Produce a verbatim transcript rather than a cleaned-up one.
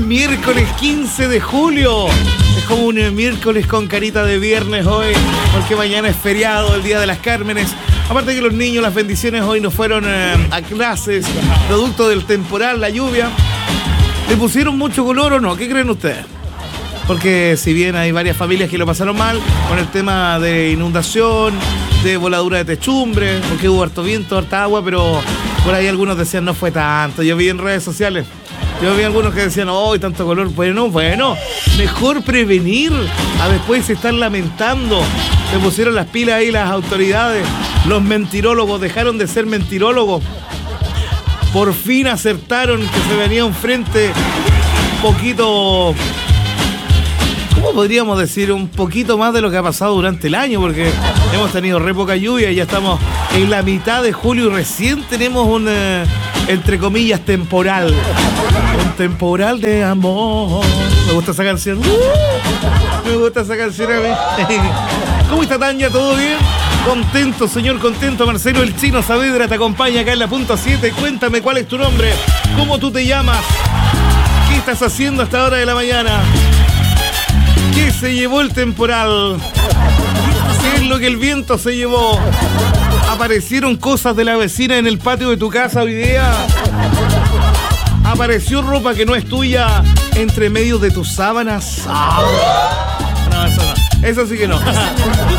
miércoles quince de julio. Es como un miércoles con carita de viernes hoy, porque mañana es feriado, el Día de las Cármenes. Aparte que los niños, las bendiciones hoy no fueron eh, a clases, producto del temporal, la lluvia. ¿Le pusieron mucho color o no? ¿Qué creen ustedes? Porque si bien hay varias familias que lo pasaron mal con el tema de inundación, de voladura de techumbre, porque hubo harto viento, harta agua, pero por ahí algunos decían no fue tanto. Yo vi en redes sociales, yo vi algunos que decían, oh, tanto color. Bueno, bueno, mejor prevenir a después estar lamentando. Se pusieron las pilas ahí las autoridades, los mentirólogos dejaron de ser mentirólogos. Por fin acertaron que se venía un frente un poquito... ¿Cómo podríamos decir? Un poquito más de lo que ha pasado durante el año, porque hemos tenido re poca lluvia y ya estamos en la mitad de julio y recién tenemos un, eh, entre comillas, temporal. Un temporal de amor. Me gusta esa canción. Uh, me gusta esa canción a mí. ¿Cómo está Tania? ¿Todo bien? Contento, señor, contento. Marcelo el Chino Saavedra te acompaña acá en la punto siete. Cuéntame cuál es tu nombre, cómo tú te llamas, qué estás haciendo a esta hora de la mañana. ¿Qué se llevó el temporal? ¿Qué es lo que el viento se llevó? ¿Aparecieron cosas de la vecina en el patio de tu casa hoy día? ¿Apareció ropa que no es tuya entre medio de tus sábanas? No, eso no. Eso sí que no.